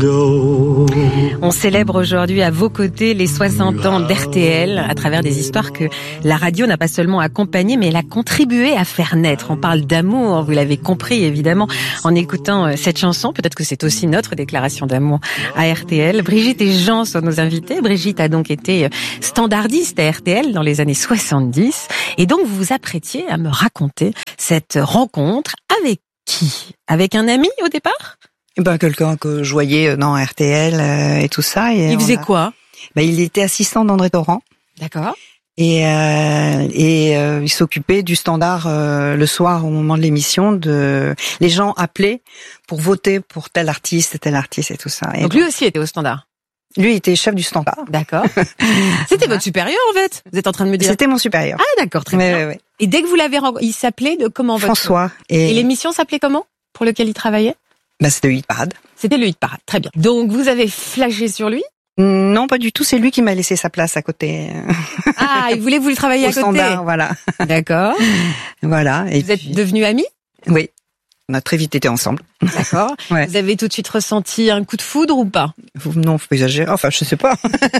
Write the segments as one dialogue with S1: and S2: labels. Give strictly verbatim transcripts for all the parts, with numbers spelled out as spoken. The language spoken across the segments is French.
S1: On célèbre aujourd'hui à vos côtés les soixante ans d'R T L à travers des histoires que la radio n'a pas seulement accompagnées, mais elle a contribué à faire naître. On parle d'amour, vous l'avez compris évidemment en écoutant cette chanson. Peut-être que c'est aussi notre déclaration d'amour à R T L. Brigitte et Jean sont nos invités. Brigitte a donc été standardiste à R T L dans les années soixante-dix. Et donc vous vous apprêtiez à me raconter cette rencontre avec qui ? Avec un ami au départ ?
S2: Eh ben, quelqu'un que je voyais dans R T L euh, et tout ça. Et
S1: il faisait
S2: a...
S1: quoi?
S2: Ben, il était assistant d'André Torrent.
S1: D'accord.
S2: Et, euh, et euh, il s'occupait du standard euh, le soir au moment de l'émission. De les gens appelaient pour voter pour tel artiste, tel artiste et tout ça. Et
S1: donc, donc lui aussi était au standard.
S2: Lui était chef du standard.
S1: D'accord. C'était voilà. Votre supérieur en fait. Vous êtes en train de me dire.
S2: C'était mon supérieur.
S1: Ah d'accord, très
S2: mais,
S1: bien.
S2: Ouais, ouais.
S1: Et dès que vous l'avez rencontré, il s'appelait de comment votre...
S2: François.
S1: Et, et l'émission s'appelait comment pour lequel il travaillait?
S2: Ben, c'était le Hit Parade.
S1: C'était le Hit Parade, très bien. Donc vous avez flashé sur lui?
S2: Non, pas du tout. C'est lui qui m'a laissé sa place à côté.
S1: Ah, il voulait vous travailler
S2: Au
S1: à côté.
S2: Standard, voilà.
S1: D'accord.
S2: Voilà. Et
S1: vous
S2: puis...
S1: êtes devenus amis?
S2: Oui. On a très vite été ensemble.
S1: D'accord. Ouais. Vous avez tout de suite ressenti un coup de foudre ou pas?
S2: Non, faut pas exagérer. Enfin, je sais pas.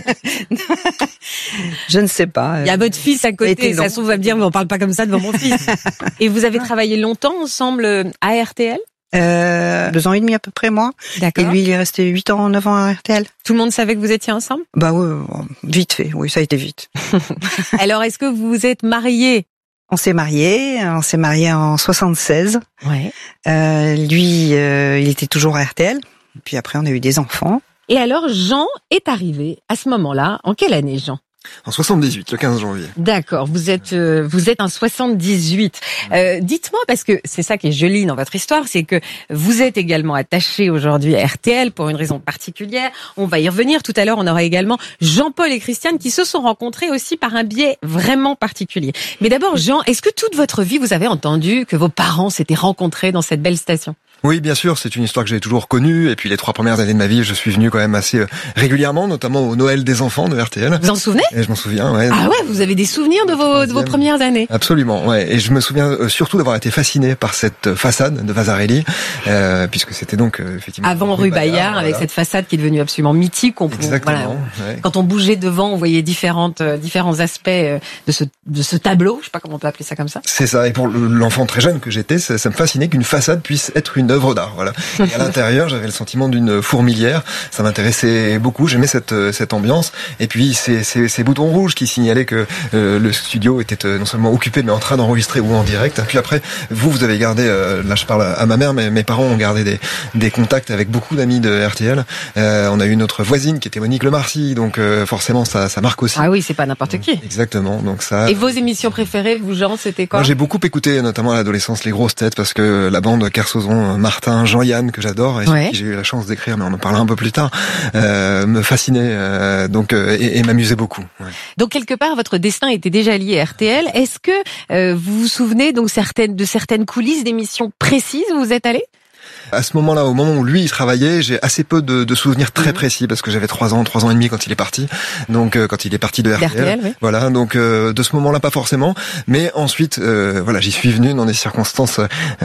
S2: Je ne sais pas.
S1: Il y a votre fils à côté. Ça se trouve, va me dire, mais on parle pas comme ça devant mon fils. Et vous avez travaillé longtemps ensemble à R T L?
S2: Euh, deux ans et demi à peu près, moi.
S1: D'accord.
S2: Et lui, il est resté huit ans, neuf ans à R T L.
S1: Tout le monde savait que vous étiez ensemble?
S2: Bah oui, vite fait. Oui, ça a été vite.
S1: Alors, est-ce que vous vous êtes mariés?
S2: On s'est mariés. On s'est mariés en soixante-seize.
S1: Ouais.
S2: Euh, lui, euh, il était toujours à R T L. Puis après, on a eu des enfants.
S1: Et alors, Jean est arrivé à ce moment-là. En quelle année, Jean?
S3: En soixante-dix-huit, le quinze janvier.
S1: D'accord, vous êtes euh, vous êtes en soixante-dix-huit. Euh, dites-moi, parce que c'est ça qui est joli dans votre histoire, c'est que vous êtes également attaché aujourd'hui à R T L pour une raison particulière. On va y revenir tout à l'heure. On aura également Jean-Paul et Christiane qui se sont rencontrés aussi par un biais vraiment particulier. Mais d'abord, Jean, est-ce que toute votre vie vous avez entendu que vos parents s'étaient rencontrés dans cette belle station?
S3: Oui, bien sûr, c'est une histoire que j'ai toujours connue. Et puis les trois premières années de ma vie, je suis venu quand même assez régulièrement, notamment au Noël des enfants de R T L.
S1: Vous en souvenez?
S3: Et je m'en souviens, ouais.
S1: Ah ouais, vous avez des souvenirs de vos, de vos premières années?
S3: Absolument, ouais. Et je me souviens surtout d'avoir été fasciné par cette façade de Vasarely, euh, puisque c'était donc euh, effectivement...
S1: Avant rue Bayard, Bayard avec voilà. Cette façade qui est devenue absolument mythique. On,
S3: Exactement.
S1: Voilà,
S3: ouais.
S1: Quand on bougeait devant, on voyait différentes, euh, différents aspects de ce, de ce tableau. Je sais pas comment on peut appeler ça comme ça.
S3: C'est ça. Et pour l'enfant très jeune que j'étais, ça, ça me fascinait qu'une façade puisse être une œuvre d'art. Voilà. Et à l'intérieur, j'avais le sentiment d'une fourmilière. Ça m'intéressait beaucoup. J'aimais cette cette ambiance. Et puis ces ces, ces boutons rouges qui signalaient que euh, le studio était euh, non seulement occupé, mais en train d'enregistrer ou en direct. Puis après, vous vous avez gardé. Euh, là, je parle à ma mère, mais mes parents ont gardé des des contacts avec beaucoup d'amis de R T L. Euh, on a eu notre voisine qui était Monique Lemarcy, donc euh, forcément ça ça marque aussi.
S1: Ah oui, c'est pas n'importe qui.
S3: Exactement. Donc ça.
S1: Et vos émissions préférées, vous Jean, c'était quoi?
S3: Moi, j'ai beaucoup écouté, notamment à l'adolescence, les grosses têtes, parce que la bande Kersozon, Martin, Jean-Yann, que j'adore et ouais. Qui j'ai eu la chance d'écrire, mais on en parlera un peu plus tard, euh, me fascinait euh, donc euh, et, et m'amusait beaucoup. Ouais.
S1: Donc quelque part votre destin était déjà lié à R T L. Est-ce que euh, vous vous souvenez donc certaines de certaines coulisses d'émissions précises où vous êtes allé?
S3: À ce moment-là, au moment où lui il travaillait, j'ai assez peu de, de souvenirs très précis parce que j'avais trois ans, trois ans et demi quand il est parti. Donc euh, quand il est parti de R T L,
S1: R T L oui.
S3: Voilà. Donc euh, de ce moment-là, pas forcément. Mais ensuite, euh, voilà, j'y suis venu dans des circonstances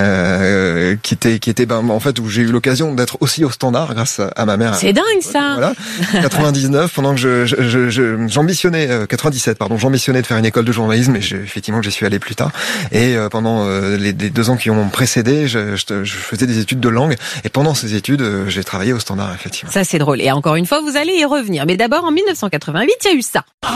S3: euh, qui étaient, qui étaient, ben en fait où j'ai eu l'occasion d'être aussi au Standard grâce à ma mère.
S1: C'est dingue ça.
S3: Voilà. quatre-vingt-dix-neuf, pendant que je, je, je j'ambitionnais, euh, quatre-vingt-dix-sept, pardon, j'ambitionnais de faire une école de journalisme, et j'ai, effectivement, j'y suis allé plus tard. Et euh, pendant euh, les, les deux ans qui ont précédé, je, je, je faisais des études de langue. Et pendant ces études, euh, j'ai travaillé au Standard, effectivement.
S1: Ça, c'est drôle. Et encore une fois, vous allez y revenir. Mais d'abord, en dix-neuf cent quatre-vingt-huit, il y a eu ça. Ah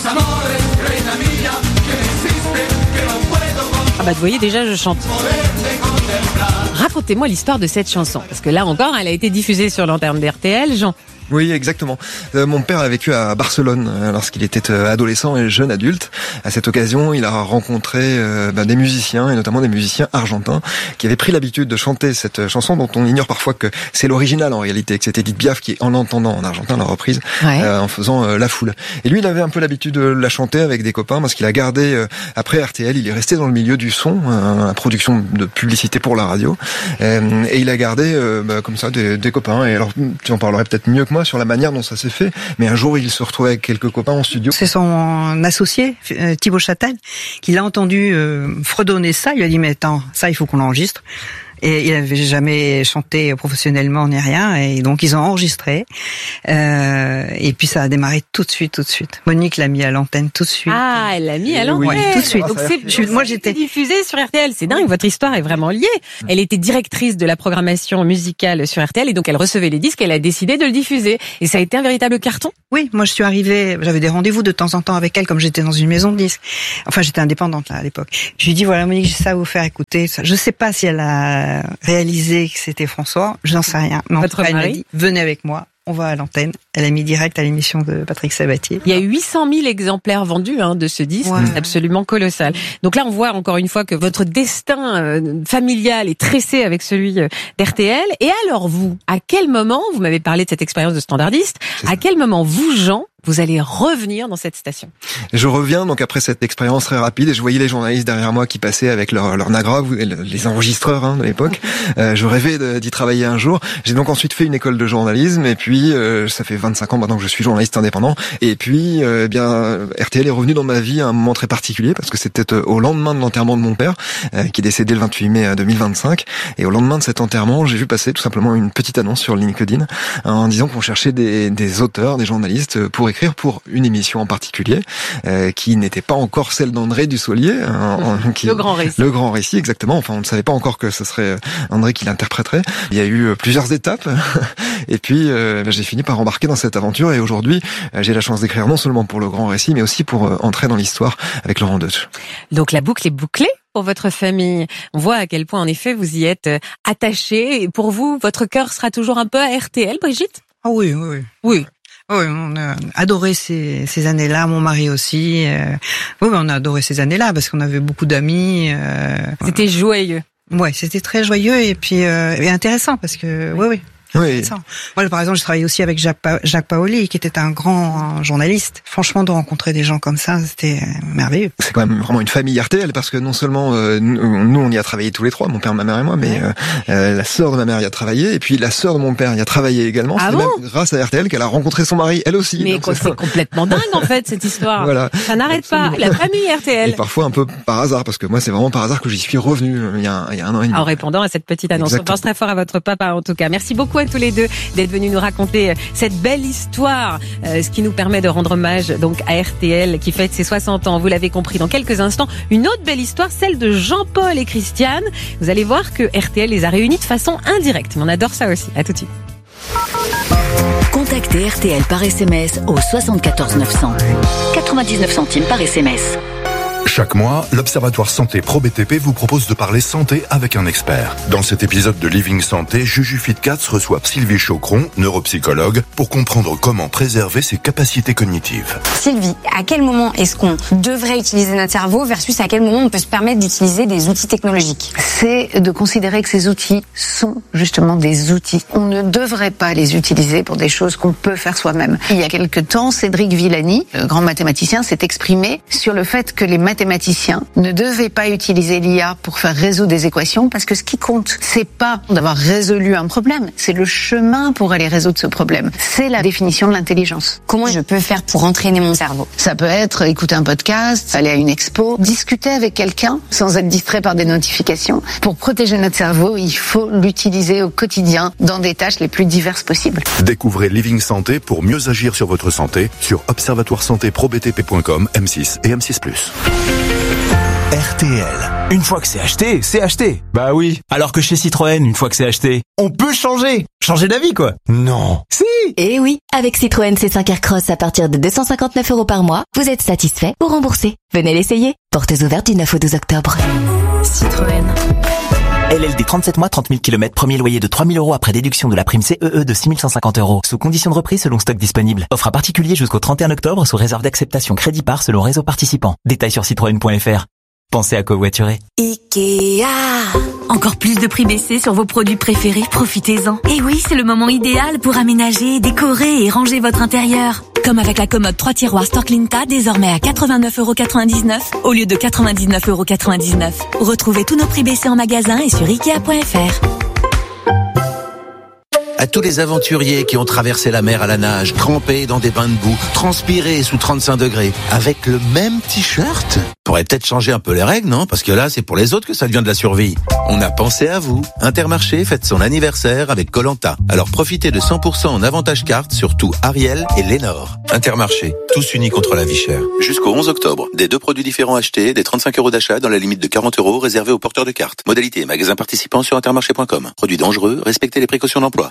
S1: bah, vous voyez, déjà, je chante. Racontez-moi l'histoire de cette chanson. Parce que là encore, elle a été diffusée sur l'antenne d'R T L, Jean.
S3: Oui, exactement. Euh, mon père a vécu à Barcelone euh, lorsqu'il était euh, adolescent et jeune adulte. À cette occasion, il a rencontré euh, ben, des musiciens, et notamment des musiciens argentins, qui avaient pris l'habitude de chanter cette chanson dont on ignore parfois que c'est l'original en réalité, que c'était Edith Piaf qui, en l'entendant en argentin, la reprise,
S1: ouais.
S3: euh, en faisant euh, La Foule. Et lui, il avait un peu l'habitude de la chanter avec des copains, parce qu'il a gardé, euh, après R T L, il est resté dans le milieu du son, euh, la production de publicité pour la radio, euh, et il a gardé euh, ben, comme ça des, des copains. Et alors, tu en parlerais peut-être mieux que moi sur la manière dont ça s'est fait, mais un jour il se retrouvait avec quelques copains en studio.
S2: C'est son associé, euh, Thibaut Châtel, qui l'a entendu euh, fredonner ça. Il a dit mais attends, ça il faut qu'on l'enregistre. Et il avait jamais chanté professionnellement ni rien, et donc ils ont enregistré. Euh, et puis ça a démarré tout de suite, tout de suite. Monique l'a mis à l'antenne tout de suite.
S1: Ah, elle l'a mis à l'antenne.
S2: Oui, tout de suite.
S1: Donc c'est,
S2: Je, moi j'étais
S1: diffusée sur R T L. C'est dingue, votre histoire est vraiment liée. Elle était directrice de la programmation musicale sur R T L, et donc elle recevait les disques, elle a décidé de le diffuser. Et ça a été un véritable carton.
S2: Oui, moi je suis arrivée, j'avais des rendez-vous de temps en temps avec elle, comme j'étais dans une maison de disques. Enfin, j'étais indépendante là à l'époque. Je lui ai dit, voilà Monique, j'ai ça à vous faire écouter. Je sais pas si elle a réalisé que c'était François, je n'en sais rien. Mais en
S1: Votre
S2: tout cas, elle
S1: mari
S2: m'a dit, venez avec moi, on va à l'antenne. Elle a mis direct à l'émission de Patrick Sabatier.
S1: Il y a huit cent mille exemplaires vendus hein, de ce disque,
S2: ouais.
S1: C'est absolument colossal. Donc là, on voit encore une fois que votre destin euh, familial est tressé avec celui euh, d'R T L. Et alors vous, à quel moment, vous m'avez parlé de cette expérience de standardiste, à quel moment vous, Jean, vous allez revenir dans cette station?
S3: Je reviens donc après cette expérience très rapide et je voyais les journalistes derrière moi qui passaient avec leur, leur Nagra, les enregistreurs hein, de l'époque. Euh, je rêvais de, d'y travailler un jour. J'ai donc ensuite fait une école de journalisme et puis euh, ça fait vingt-cinq ans maintenant que je suis journaliste indépendant. Et puis euh, eh bien R T L est revenu dans ma vie à un moment très particulier parce que c'était au lendemain de l'enterrement de mon père euh, qui est décédé le vingt-huit mai deux mille vingt-cinq. Et au lendemain de cet enterrement, j'ai vu passer tout simplement une petite annonce sur LinkedIn en disant qu'on cherchait des, des auteurs, des journalistes pour écrire pour une émission en particulier euh, qui n'était pas encore celle d'André Dussolier euh, qui,
S1: le grand récit
S3: le grand récit exactement, enfin on ne savait pas encore que ce serait André qui l'interpréterait. Il y a eu plusieurs étapes et puis euh, j'ai fini par embarquer dans cette aventure et aujourd'hui euh, j'ai la chance d'écrire non seulement pour le grand récit mais aussi pour euh, entrer dans l'histoire avec Laurent Deutsch.
S1: Donc la boucle est bouclée pour votre famille. On voit à quel point en effet vous y êtes attaché et pour vous votre cœur sera toujours un peu à R T L, Brigitte?
S2: Ah oui, oui, oui.
S1: Oui.
S2: Oui, on a adoré ces, ces années-là, mon mari aussi. Euh, oui, on a adoré ces années-là parce qu'on avait beaucoup d'amis. Euh,
S1: c'était joyeux.
S2: Ouais, c'était très joyeux et puis euh, et intéressant parce que oui, oui.
S3: Oui.
S2: Moi, par exemple, je travaillais aussi avec Jacques, pa- Jacques Paoli, qui était un grand journaliste. Franchement, de rencontrer des gens comme ça, c'était merveilleux.
S3: C'est quand même vraiment une famille R T L, parce que non seulement euh, nous, on y a travaillé tous les trois, mon père, ma mère et moi, mais euh, euh, la sœur de ma mère y a travaillé, et puis la sœur de mon père y a travaillé également.
S1: Ah
S3: c'est
S1: bon
S3: même grâce à R T L qu'elle a rencontré son mari, elle aussi.
S1: Mais quoi, c'est complètement dingue, en fait, cette histoire.
S3: Voilà.
S1: Ça n'arrête pas. La famille R T L.
S3: Et parfois un peu par hasard, parce que moi, c'est vraiment par hasard que j'y suis revenu il y a, il y a un an et demi.
S1: En répondant à cette petite annonce. Exactement. On pense très fort à votre papa, en tout cas. Merci beaucoup à tous les deux d'être venus nous raconter cette belle histoire, euh, ce qui nous permet de rendre hommage donc à R T L qui fête ses soixante ans. Vous l'avez compris, dans quelques instants, une autre belle histoire, celle de Jean-Paul et Christiane. Vous allez voir que R T L les a réunis de façon indirecte. Mais on adore ça aussi. À tout de suite.
S4: Contactez R T L par S M S au soixante-quatorze neuf cents. quatre-vingt-dix-neuf centimes par S M S.
S5: Chaque mois, l'Observatoire Santé Pro B T P vous propose de parler santé avec un expert. Dans cet épisode de Living Santé, Juju Fitcats reçoit Sylvie Chocron, neuropsychologue, pour comprendre comment préserver ses capacités cognitives.
S6: Sylvie, à quel moment est-ce qu'on devrait utiliser notre cerveau versus à quel moment on peut se permettre d'utiliser des outils technologiques?
S7: C'est de considérer que ces outils sont justement des outils. On ne devrait pas les utiliser pour des choses qu'on peut faire soi-même. Il y a quelque temps, Cédric Villani, le grand mathématicien, s'est exprimé sur le fait que les mathématiciens ne devaient pas utiliser l'I A pour faire résoudre des équations parce que ce qui compte, c'est pas d'avoir résolu un problème, c'est le chemin pour aller résoudre ce problème. C'est la définition de l'intelligence.
S6: Comment je peux faire pour entraîner mon cerveau?
S7: Ça peut être écouter un podcast, aller à une expo, discuter avec quelqu'un sans être distrait par des notifications. Pour protéger notre cerveau, il faut l'utiliser au quotidien dans des tâches les plus diverses possibles.
S5: Découvrez Living Santé pour mieux agir sur votre santé sur observatoire santé pro b t p point com, M six et M six plus.
S8: R T L. Une fois que c'est acheté, c'est acheté. Bah oui. Alors que chez Citroën, une fois que c'est acheté, on peut changer. Changer d'avis, quoi. Non. Si.
S9: Eh oui. Avec Citroën C cinq Aircross à partir de deux cent cinquante-neuf euros par mois, vous êtes satisfait ou remboursé. Venez l'essayer. Portes ouvertes du neuf au douze octobre. Citroën.
S8: L L D trente-sept mois, trente mille kilomètres, premier loyer de trois mille euros après déduction de la prime C E E de six mille cent cinquante euros. Sous condition de reprise selon stock disponible. Offre à particulier jusqu'au trente et un octobre sous réserve d'acceptation crédit par selon réseau participant. Détails sur citroën point f r. Pensez à covoiturer.
S9: Ikea. Encore plus de prix baissés sur vos produits préférés, profitez-en. Et oui, c'est le moment idéal pour aménager, décorer et ranger votre intérieur. Comme avec la commode trois tiroirs Storklinta, désormais à quatre-vingt-neuf euros quatre-vingt-dix-neuf au lieu de quatre-vingt-dix-neuf euros quatre-vingt-dix-neuf. Retrouvez tous nos prix baissés en magasin et sur ikea point f r.
S10: à tous les aventuriers qui ont traversé la mer à la nage, trempés dans des bains de boue, transpirés sous trente-cinq degrés, avec le même t-shirt. Pourrait peut-être changer un peu les règles, non? Parce que là, c'est pour les autres que ça devient de la survie. On a pensé à vous. Intermarché fête son anniversaire avec Koh-Lanta. Alors profitez de cent pour cent en avantage carte sur tout Ariel et Lénore. Intermarché, tous unis contre la vie chère. Jusqu'au onze octobre, des deux produits différents achetés, des trente-cinq euros d'achat dans la limite de quarante euros réservés aux porteurs de cartes. Modalité et magasins participants sur intermarché point com. Produits dangereux, respectez les précautions d'emploi.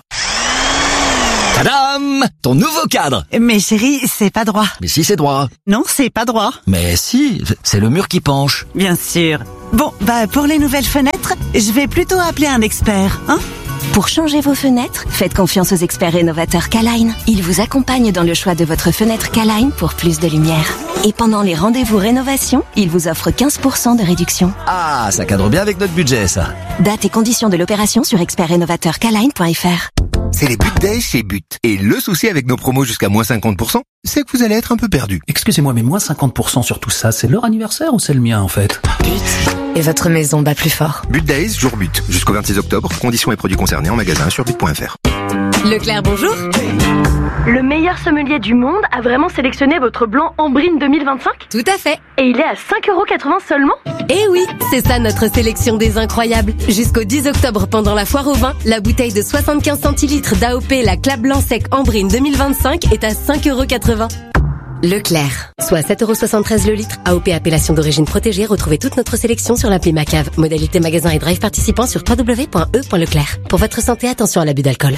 S11: Tadam! Ton nouveau cadre!
S12: Mais chérie, c'est pas droit.
S11: Mais si, c'est droit.
S12: Non, c'est pas droit.
S11: Mais si, c'est le mur qui penche.
S12: Bien sûr. Bon, bah pour les nouvelles fenêtres, je vais plutôt appeler un expert, hein?
S13: Pour changer vos fenêtres, faites confiance aux experts rénovateurs K-Line. Ils vous accompagnent dans le choix de votre fenêtre K-Line pour plus de lumière. Et pendant les rendez-vous rénovation, ils vous offrent quinze pour cent de réduction.
S11: Ah, ça cadre bien avec notre budget, ça.
S13: Date et conditions de l'opération sur expert rénovateur k line point f r.
S14: C'est les But Days chez But. Et le souci avec nos promos jusqu'à moins cinquante pour cent, c'est que vous allez être un peu perdu.
S15: Excusez-moi, mais moins cinquante pour cent sur tout ça, c'est leur anniversaire ou c'est le mien, en fait?
S16: But. Et votre maison bat plus fort.
S14: But Days, jour But. Jusqu'au vingt-six octobre. Conditions et produits concernés en magasin sur but point f r.
S17: Leclerc, bonjour. Le meilleur sommelier du monde a vraiment sélectionné votre blanc Ambrine deux mille vingt-cinq?
S16: Tout à fait.
S17: Et il est à cinq euros quatre-vingts seulement?
S16: Eh oui, c'est ça notre sélection des incroyables. Jusqu'au dix octobre, pendant la foire au vin, la bouteille de soixante-quinze centilitres d'A O P, la Clap Blanc Sec Ambrine deux mille vingt-cinq est à cinq euros quatre-vingts. Leclerc, soit sept euros soixante-treize le litre. A O P appellation d'origine protégée. Retrouvez toute notre sélection sur l'appli Macave. Modalité magasin et drive participants sur w w w point e point leclerc. Pour votre santé, attention à l'abus d'alcool.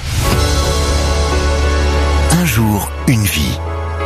S14: Un jour, une vie.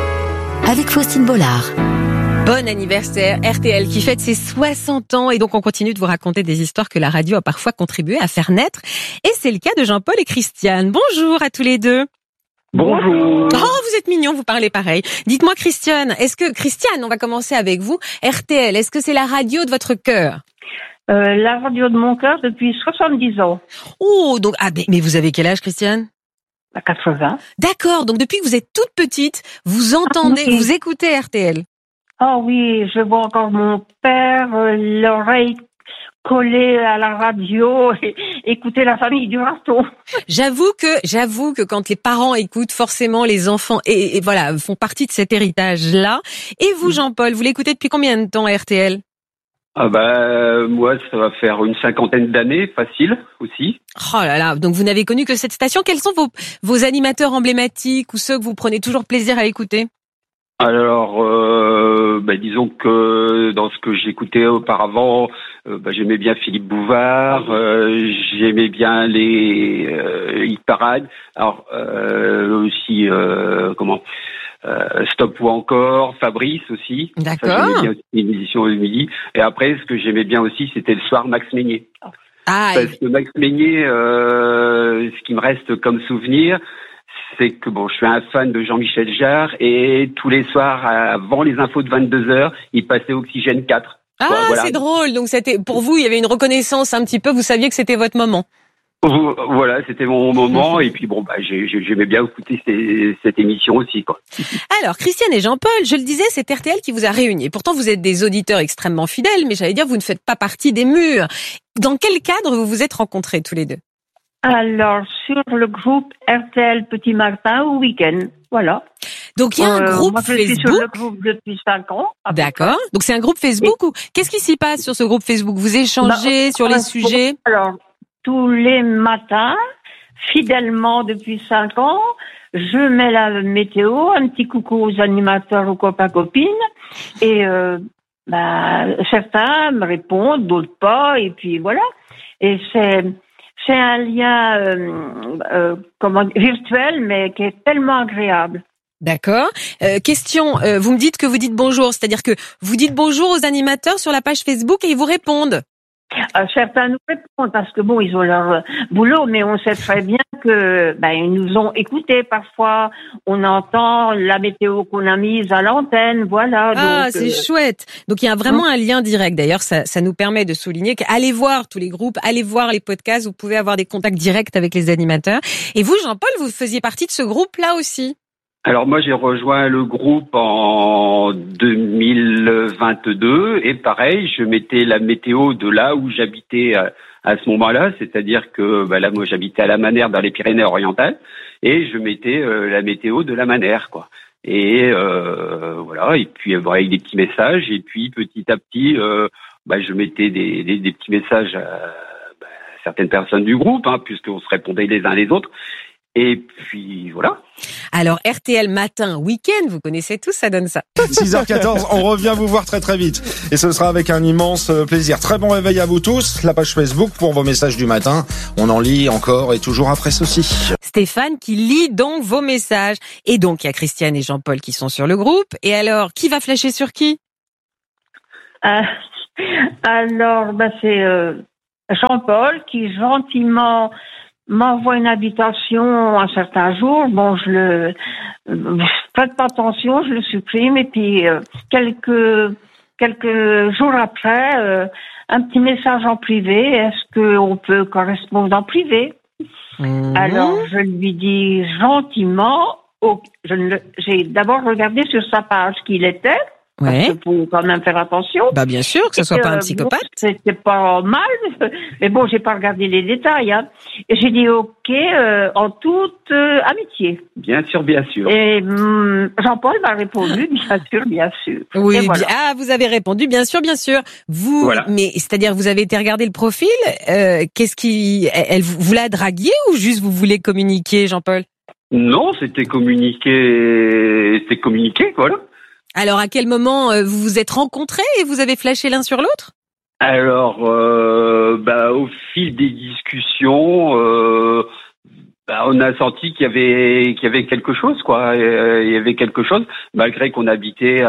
S13: Avec Faustine Bollard.
S1: Bon anniversaire R T L qui fête ses soixante ans, et donc on continue de vous raconter des histoires que la radio a parfois contribué à faire naître, et c'est le cas de Jean-Paul et Christiane. Bonjour à tous les deux.
S18: Bonjour.
S1: Oh, vous êtes mignons, vous parlez pareil. Dites-moi Christiane, est-ce que Christiane, on va commencer avec vous. R T L, est-ce que c'est la radio de votre cœur?
S18: euh, La radio de mon cœur depuis soixante-dix ans.
S1: Oh, donc ah mais vous avez quel âge, Christiane?
S18: À quatre-vingts.
S1: D'accord, donc depuis que vous êtes toute petite, vous entendez, ah, oui. Vous écoutez R T L.
S18: Ah oui, je vois encore mon père, euh, l'oreille collée à la radio et écouter la famille du râteau.
S1: J'avoue que, j'avoue que quand les parents écoutent, forcément les enfants et, et voilà, font partie de cet héritage-là. Et vous, Jean-Paul, vous l'écoutez depuis combien de temps, R T L?
S19: Ah bah moi ça va faire une cinquantaine d'années, facile aussi.
S1: Oh là là, donc vous n'avez connu que cette station. Quels sont vos, vos animateurs emblématiques ou ceux que vous prenez toujours plaisir à écouter?
S19: Alors, euh, bah, disons que dans ce que j'écoutais auparavant, euh, bah, j'aimais bien Philippe Bouvard, euh, j'aimais bien les euh, hit parades. Alors euh, aussi euh, comment euh, Stop ou encore Fabrice aussi.
S1: D'accord.
S19: Ça, j'aimais bien aussi une édition de midi. Et après, ce que j'aimais bien aussi, c'était le soir Max Meignier.
S1: Ah.
S19: Parce que Max Meignier, euh, ce qui me reste comme souvenir, c'est que bon, je suis un fan de Jean-Michel Jarre et tous les soirs, avant les infos de vingt-deux heures, il passait Oxygène quatre.
S1: Ah, voilà. C'est drôle. Donc c'était pour vous, il y avait une reconnaissance un petit peu. Vous saviez que c'était votre moment.
S19: Voilà, c'était mon moment. Et puis bon, bah, j'aimais bien écouter ces, cette émission aussi, quoi.
S1: Alors, Christiane et Jean-Paul, je le disais, c'est R T L qui vous a réunis. Pourtant, vous êtes des auditeurs extrêmement fidèles, mais j'allais dire, vous ne faites pas partie des murs. Dans quel cadre vous vous êtes rencontrés tous les deux?
S18: Alors, sur le groupe R T L Petit Matin au week-end, voilà.
S1: Donc, il y a un euh, groupe
S18: moi, je
S1: Facebook.
S18: suis sur le groupe depuis cinq ans.
S1: D'accord. Donc, c'est un groupe Facebook. Et... ou qu'est-ce qui s'y passe sur ce groupe Facebook? Vous échangez bah, sur les sujets?
S18: Alors, tous les matins, fidèlement depuis cinq ans, je mets la météo, un petit coucou aux animateurs, aux copains-copines, et euh, bah, certains me répondent, d'autres pas, et puis voilà. Et c'est... C'est un lien euh, euh, comment, virtuel, mais qui est tellement agréable.
S1: D'accord. Euh, question, euh, vous me dites que vous dites bonjour, c'est-à-dire que vous dites bonjour aux animateurs sur la page Facebook et ils vous répondent.
S18: Euh, certains nous répondent parce que bon, ils ont leur boulot, mais on sait très bien que ben ils nous ont écoutés parfois. On entend la météo qu'on a mise à l'antenne, voilà.
S1: Ah,
S18: donc,
S1: c'est
S18: euh...
S1: chouette. Donc il y a vraiment un lien direct. D'ailleurs, ça, ça nous permet de souligner qu'allez voir tous les groupes, allez voir les podcasts. Vous pouvez avoir des contacts directs avec les animateurs. Et vous, Jean-Paul, vous faisiez partie de ce groupe-là aussi.
S19: Alors moi j'ai rejoint le groupe en deux mille vingt-deux et pareil, je mettais la météo de là où j'habitais à, à ce moment-là, c'est-à-dire que bah là moi j'habitais à La Manère dans les Pyrénées-Orientales et je mettais euh, la météo de La Manère quoi. Et euh, voilà, et puis euh, avec des petits messages et puis petit à petit euh, bah, je mettais des, des, des petits messages à bah, certaines personnes du groupe hein, puisqu'on se répondait les uns les autres. Et puis voilà.
S1: Alors R T L matin, week-end, vous connaissez tous, ça donne ça.
S20: six heures quatorze, on revient vous voir très très vite. Et ce sera avec un immense plaisir. Très bon réveil à vous tous. La page Facebook pour vos messages du matin. On en lit encore et toujours après ceci.
S1: Stéphane qui lit donc vos messages. Et donc il y a Christiane et Jean-Paul qui sont sur le groupe. Et alors, qui va flasher sur qui?
S18: euh, Alors, bah, c'est euh, Jean-Paul qui gentiment m'envoie une invitation un certain jour. Bon, je le euh, faites pas attention, je le supprime et puis euh, quelques quelques jours après, euh, un petit message en privé. Est-ce que on peut correspondre en privé? Mmh. Alors je lui dis gentiment. Oh, je ne, j'ai d'abord regardé sur sa page qui il était.
S1: Ouais.
S18: Parce que faut quand même faire attention.
S1: Bah bien sûr que ce soit
S18: et
S1: pas
S18: euh,
S1: un psychopathe.
S18: Bon, c'était pas mal, mais bon, j'ai pas regardé les détails. Hein. Et j'ai dit ok euh, en toute euh, amitié.
S19: Bien sûr, bien sûr.
S18: Et hum, Jean-Paul m'a répondu bien sûr, bien sûr.
S1: Oui,
S18: et voilà.
S1: bien, ah vous avez répondu bien sûr, bien sûr. Vous,
S19: voilà.
S1: Mais c'est-à-dire vous avez été regarder le profil. Euh, qu'est-ce qui, elle, vous la draguiez ou juste vous voulez communiquer, Jean-Paul?
S19: Non, c'était communiqué, c'était communiqué, voilà.
S1: Alors, à quel moment euh, vous vous êtes rencontrés et vous avez flashé l'un sur l'autre?
S19: Alors, euh, bah, au fil des discussions, euh, bah, on a senti qu'il y avait qu'il y avait quelque chose, quoi. Il y avait quelque chose, malgré qu'on habitait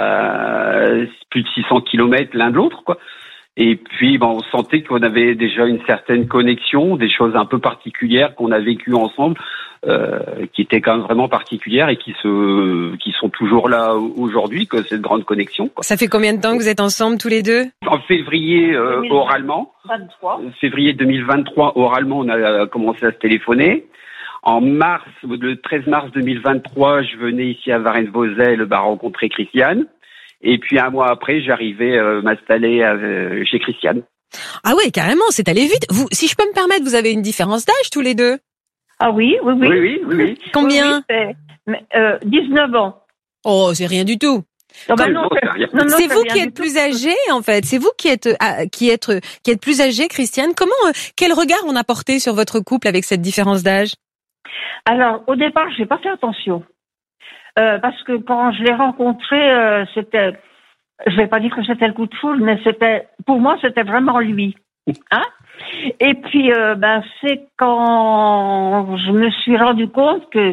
S19: à plus de six cents kilomètres l'un de l'autre, quoi. Et puis, bah, on sentait qu'on avait déjà une certaine connexion, des choses un peu particulières qu'on a vécues ensemble. Euh, qui étaient quand même vraiment particulières et qui se, qui sont toujours là aujourd'hui, que cette grande connexion, quoi.
S1: Ça fait combien de temps que vous êtes ensemble tous les deux?
S19: En février, euh, oralement.
S18: vingt-trois.
S19: Février deux mille vingt-trois, oralement, on a commencé à se téléphoner. En mars, le treize mars deux mille vingt-trois, je venais ici à Varennes-Vauzelles, bah, rencontrer Christiane. Et puis un mois après, j'arrivais euh, m'installer euh, chez Christiane.
S1: Ah ouais, carrément, c'est allé vite. Vous, si je peux me permettre, vous avez une différence d'âge tous les deux?
S18: Ah oui, oui, oui.
S19: Oui, oui, oui. oui.
S1: Combien?
S18: Oui, oui, euh, dix-neuf ans.
S1: Oh, c'est rien du tout.
S18: Non, bah non,
S19: non,
S18: c'est,
S19: c'est,
S18: non, non,
S1: c'est
S18: c'est
S1: vous
S18: rien
S1: qui
S18: du
S1: êtes
S18: tout.
S1: plus âgée, en fait. C'est vous qui êtes, ah, qui êtes, qui êtes plus âgée, Christiane. Comment, euh, quel regard on a porté sur votre couple avec cette différence d'âge?
S18: Alors, au départ, j'ai pas fait attention. Euh, parce que quand je l'ai rencontré, euh, c'était, je vais pas dire que c'était le coup de foudre, mais c'était, pour moi, c'était vraiment lui. Hein? Et puis, euh, ben, c'est quand je me suis rendu compte que,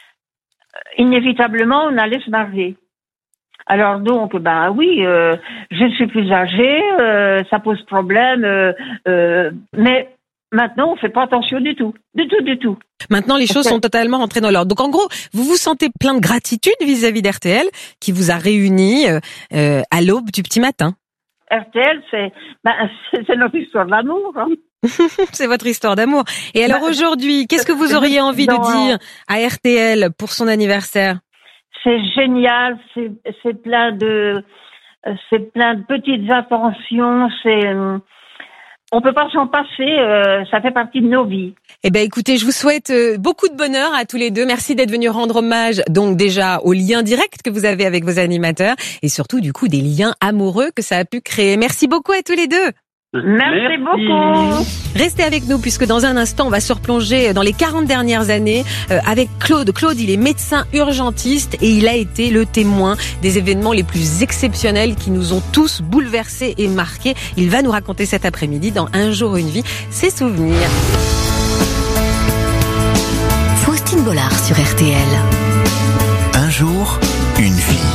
S18: inévitablement, on allait se marier. Alors donc, ben oui, euh, je suis plus âgée, euh, ça pose problème, euh, euh, mais maintenant, on fait pas attention du tout, du tout, du tout.
S1: Maintenant, les choses
S18: Okay.
S1: sont totalement rentrées dans l'ordre. Donc, en gros, vous vous sentez plein de gratitude vis-à-vis d'R T L, qui vous a réunis euh, euh, à l'aube du petit matin.
S18: R T L, c'est, ben, c'est, c'est notre histoire d'amour. Hein.
S1: C'est votre histoire d'amour. Et alors
S18: Bah,
S1: aujourd'hui, qu'est-ce que vous auriez envie
S18: dans-
S1: de dire à R T L pour son anniversaire?
S18: C'est génial, c'est, c'est plein de, c'est plein de petites attentions, c'est, euh, on peut pas s'en passer, euh, ça fait partie de nos vies.
S1: Eh ben, écoutez, je vous souhaite euh, beaucoup de bonheur à tous les deux. Merci d'être venus rendre hommage, donc déjà aux liens directs que vous avez avec vos animateurs et surtout, du coup, des liens amoureux que ça a pu créer. Merci beaucoup à tous les deux.
S18: Merci,
S19: Merci.
S18: beaucoup.
S1: Restez avec nous puisque dans un instant, on va se replonger dans les quarante dernières années euh, avec Claude. Claude, il est médecin urgentiste et il a été le témoin des événements les plus exceptionnels qui nous ont tous bouleversés et marqués. Il va nous raconter cet après-midi dans Un jour, une vie, ses souvenirs.
S4: Faustine Bollard sur R T L.
S14: Un jour, une vie.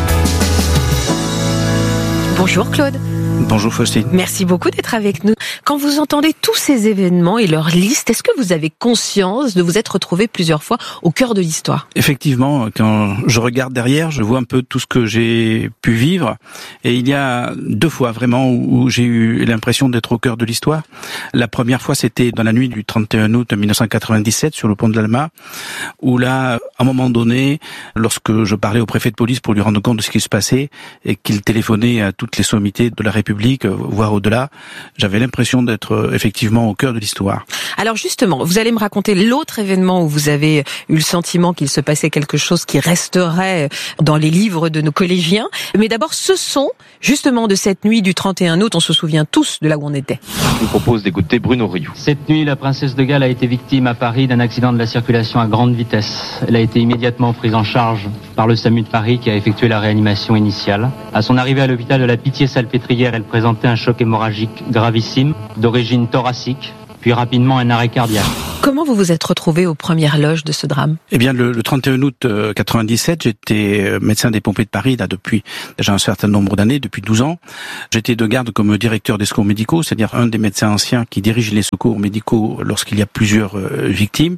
S1: Bonjour Claude.
S15: Bonjour Faustine.
S1: Merci beaucoup d'être avec nous. Quand vous entendez tous ces événements et leur liste, est-ce que vous avez conscience de vous être retrouvé plusieurs fois au cœur de l'histoire?
S15: Effectivement, quand je regarde derrière, je vois un peu tout ce que j'ai pu vivre. Et il y a deux fois vraiment où j'ai eu l'impression d'être au cœur de l'histoire. La première fois, c'était dans la nuit du trente et un août mille neuf cent quatre-vingt-dix-sept sur le pont de l'Alma, où là, à un moment donné, lorsque je parlais au préfet de police pour lui rendre compte de ce qui se passait et qu'il téléphonait à toutes les sommités de la République, voire au-delà, j'avais l'impression d'être effectivement au cœur de l'histoire.
S1: Alors justement, vous allez me raconter l'autre événement où vous avez eu le sentiment qu'il se passait quelque chose qui resterait dans les livres de nos collégiens. Mais d'abord, ce son, justement, de cette nuit du trente et un août, on se souvient tous de là où on était.
S21: Je vous propose d'écouter Bruno Rioux.
S22: Cette nuit, la princesse de Galles a été victime à Paris d'un accident de la circulation à grande vitesse. Elle a été immédiatement prise en charge par le SAMU de Paris qui a effectué la réanimation initiale. À son arrivée à l'hôpital de la Pitié-Salpêtrière, elle présentait un choc hémorragique gravissime, d'origine thoracique, puis rapidement un arrêt cardiaque.
S1: Comment vous vous êtes retrouvé aux premières loges de ce drame?
S15: Eh bien, le, le trente et un août quatre-vingt-dix-sept, j'étais médecin des pompiers de Paris, là, depuis déjà un certain nombre d'années, depuis douze ans. J'étais de garde comme directeur des secours médicaux, c'est-à-dire un des médecins anciens qui dirige les secours médicaux lorsqu'il y a plusieurs euh, victimes.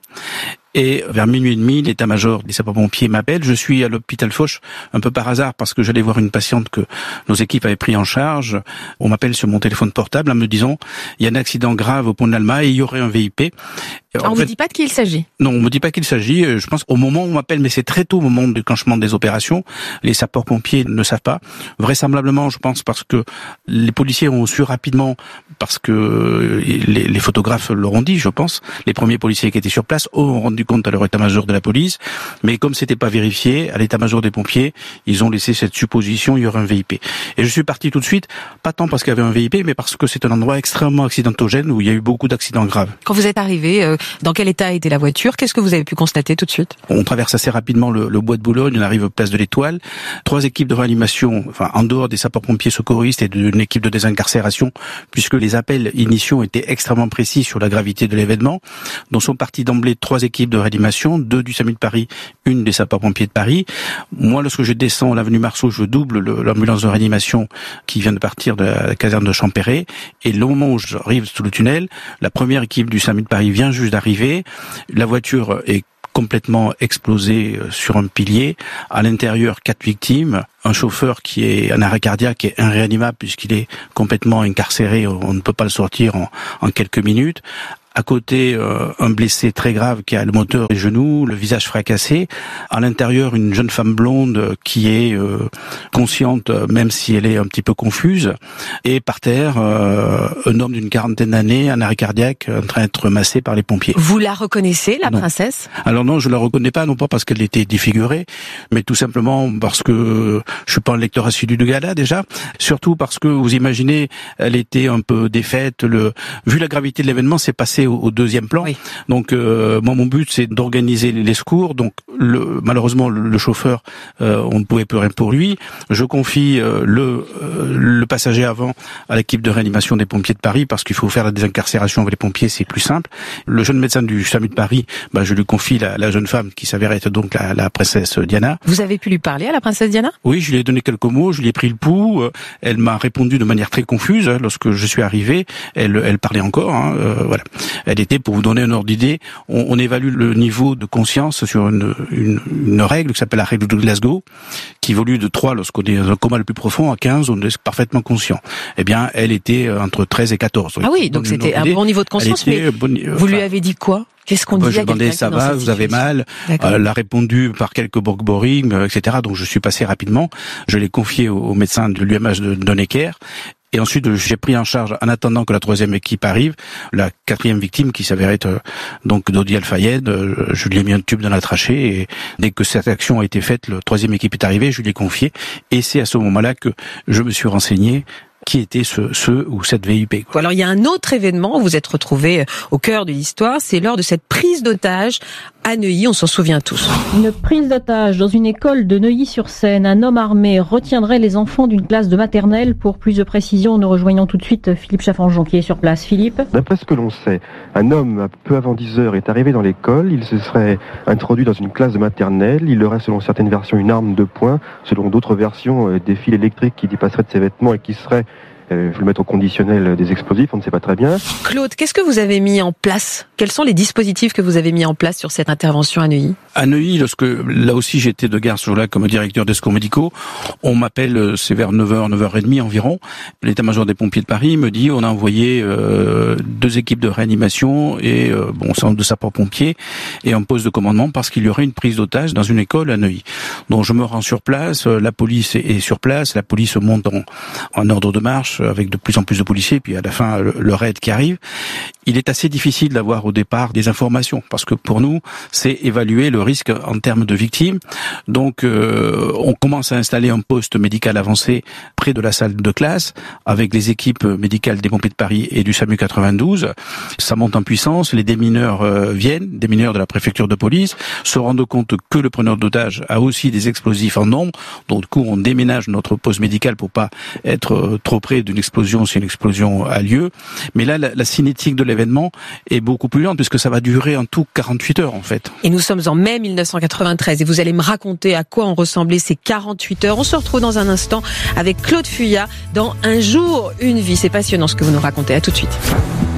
S15: Et vers minuit et demi, l'état-major des sapeurs-pompiers m'appelle. Je suis à l'hôpital Foch, un peu par hasard, parce que j'allais voir une patiente que nos équipes avaient pris en charge. On m'appelle sur mon téléphone portable en me disant il y a un accident grave au pont de l'Alma et il y aurait un V I P.
S1: Alors, on ne vous dit pas de qui il s'agit?
S15: Non, on me dit pas qu'il s'agit. Je pense au moment où on m'appelle, mais c'est très tôt au moment du déclenchement des opérations. Les sapeurs-pompiers ne savent pas. Vraisemblablement, je pense, parce que les policiers ont su rapidement, parce que les, les photographes l'auront dit, je pense. Les premiers policiers qui étaient sur place ont rendu compte à leur état-major de la police. Mais comme c'était pas vérifié, à l'état-major des pompiers, ils ont laissé cette supposition, il y aurait un V I P. Et je suis parti tout de suite, pas tant parce qu'il y avait un V I P, mais parce que c'est un endroit extrêmement accidentogène où il y a eu beaucoup d'accidents graves.
S1: Quand vous êtes arrivé, euh, dans quel état était la voiture? Qu'est-ce que vous avez pu constater tout de suite?
S15: On traverse assez rapidement le, le bois de Boulogne, on arrive place de l'Étoile. Trois équipes de réanimation, enfin en dehors des sapeurs-pompiers secouristes et d'une équipe de désincarcération, puisque les appels initiaux étaient extrêmement précis sur la gravité de l'événement. Donc sont partis d'emblée trois équipes de réanimation, deux du SAMU de Paris, une des sapeurs-pompiers de Paris. Moi, lorsque je descends l'avenue Marceau, je double le, l'ambulance de réanimation qui vient de partir de la caserne de Champéret. Et le moment où j'arrive sous le tunnel, la première équipe du SAMU de Paris vient juste d'arriver. La voiture est complètement explosée sur un pilier. À l'intérieur, quatre victimes. Un chauffeur qui est en arrêt cardiaque et irréanimable puisqu'il est complètement incarcéré. On ne peut pas le sortir en, en quelques minutes. À côté, euh, un blessé très grave qui a le moteur et genoux, le visage fracassé. À l'intérieur, une jeune femme blonde qui est euh, consciente, même si elle est un petit peu confuse. Et par terre, euh, un homme d'une quarantaine d'années, un arrêt cardiaque, en train d'être massé par les pompiers.
S1: Vous la reconnaissez, la
S15: non.
S1: princesse?
S15: Alors non, je la reconnais pas, non pas parce qu'elle était défigurée, mais tout simplement parce que je suis pas un lecteur assidu de Gala déjà. Surtout parce que vous imaginez, elle était un peu défaite. Le, vu la gravité de l'événement, c'est passé au, au deuxième plan. Oui. Donc euh, moi mon but c'est d'organiser les secours. Donc le, malheureusement le, le chauffeur, euh, on ne pouvait plus rien pour lui. Je confie euh, le euh, le passager avant à l'équipe de réanimation des pompiers de Paris parce qu'il faut faire la désincarcération avec les pompiers, c'est plus simple. Le jeune médecin du SAMU de Paris, bah, je lui confie la, la jeune femme qui s'avère être donc la, la princesse Diana.
S1: Vous avez pu lui parler à la princesse Diana?
S15: Oui, je lui ai donné quelques mots, je lui ai pris le pouls. Elle m'a répondu de manière très confuse hein, lorsque je suis arrivé. Elle, elle parlait encore. Hein, euh, voilà. Elle était, pour vous donner un ordre d'idée, on, on évalue le niveau de conscience sur une, une, une règle qui s'appelle la règle de Glasgow, qui évolue de trois lorsqu'on est dans un coma le plus profond, à quinze on est parfaitement conscient. Eh bien, elle était entre treize et quatorze.
S1: Ah oui, donc c'était un bon niveau de conscience, mais bon, euh, vous lui avez dit quoi? Qu'est-ce qu'on
S15: bah,
S1: dit à quelqu'un?
S15: Je demandais, ça va, vous avez mal? Elle a répondu par quelques borg-boring, et cetera. Donc je suis passé rapidement. Je l'ai confié au, au médecin de l'U M H de, de Necker. Et ensuite, j'ai pris en charge, en attendant que la troisième équipe arrive, la quatrième victime qui s'avérait être euh, donc Dodi Al-Fayed. Euh, je lui ai mis un tube dans la trachée et dès que cette action a été faite, la troisième équipe est arrivée, je lui ai confié. Et c'est à ce moment-là que je me suis renseigné qui était ce, ce ou cette V I P.
S1: Alors il y a un autre événement où vous êtes retrouvé au cœur de l'histoire, c'est lors de cette prise d'otage à Neuilly, on s'en souvient tous.
S23: Une prise d'otage dans une école de Neuilly-sur-Seine. Un homme armé retiendrait les enfants d'une classe de maternelle. Pour plus de précisions, nous rejoignons tout de suite Philippe Chaffanjon qui est sur place. Philippe.
S24: D'après ce que l'on sait, un homme peu avant dix heures est arrivé dans l'école, il se serait introduit dans une classe de maternelle, il aurait selon certaines versions une arme de poing, selon d'autres versions des fils électriques qui dépasseraient de ses vêtements et qui seraient euh, le mettre au conditionnel des explosifs, on ne sait pas très bien.
S1: Claude, qu'est-ce que vous avez mis en place? Quels sont les dispositifs que vous avez mis en place sur cette intervention à Neuilly?
S15: À Neuilly, lorsque, là aussi j'étais de garde ce jour-là comme directeur des secours médicaux, on m'appelle, c'est vers neuf heures, neuf heures trente environ, l'état-major des pompiers de Paris me dit on a envoyé euh, deux équipes de réanimation et euh, bon, centre de sapeurs-pompiers et un poste de commandement parce qu'il y aurait une prise d'otage dans une école à Neuilly. Donc je me rends sur place, la police est sur place, la police monte en, en ordre de marche avec de plus en plus de policiers, puis à la fin le, le raid qui arrive. Il est assez difficile d'avoir au départ des informations parce que pour nous c'est évaluer le risque en termes de victimes. Donc euh, on commence à installer un poste médical avancé près de la salle de classe avec les équipes médicales des pompiers de Paris et du SAMU quatre-vingt-douze. Ça monte en puissance, les démineurs euh, viennent, démineurs de la préfecture de police, se rendent compte que le preneur d'otage a aussi des explosifs en nombre. Donc du coup on déménage notre poste médical pour pas être euh, trop près d'une explosion si une explosion a lieu. Mais là la, la cinétique de l'événement est beaucoup plus lente puisque ça va durer en tout quarante-huit heures en fait.
S1: Et nous sommes en mai mille neuf cent quatre-vingt-treize et vous allez me raconter à quoi ont ressemblé ces quarante-huit heures. On se retrouve dans un instant avec Claude Fuyat dans Un jour, une vie. C'est passionnant ce que vous nous racontez. À tout de suite.